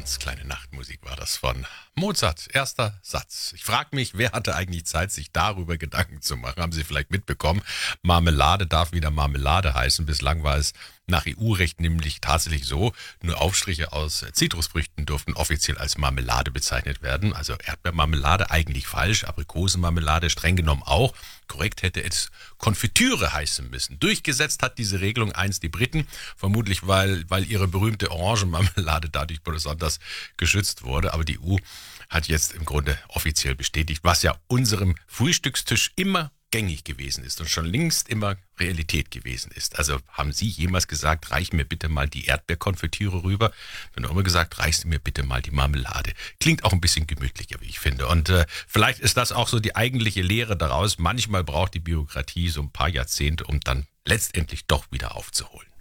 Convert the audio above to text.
Ganz kleine Nachtmusik war das von Mozart. Erster Satz. Ich frage mich, wer hatte eigentlich Zeit, sich darüber Gedanken zu machen? Haben Sie vielleicht mitbekommen? Marmelade darf wieder Marmelade heißen. Bislang war es nach EU-Recht nämlich tatsächlich so, nur Aufstriche aus Zitrusfrüchten durften offiziell als Marmelade bezeichnet werden. Also Erdbeermarmelade eigentlich falsch, Aprikosenmarmelade streng genommen auch. Korrekt hätte es Konfitüre heißen müssen. Durchgesetzt hat diese Regelung einst die Briten, vermutlich weil ihre berühmte Orangenmarmelade dadurch besonders geschützt wurde. Aber die EU hat jetzt im Grunde offiziell bestätigt, was ja unserem Frühstückstisch immer gängig gewesen ist und schon längst immer Realität gewesen ist. Also haben Sie jemals gesagt, reich mir bitte mal die Erdbeerkonfitüre rüber? Dann haben wir gesagt, reichst mir bitte mal die Marmelade. Klingt auch ein bisschen gemütlicher, wie ich finde. Und vielleicht ist das auch so die eigentliche Lehre daraus. Manchmal braucht die Bürokratie so ein paar Jahrzehnte, um dann letztendlich doch wieder aufzuholen.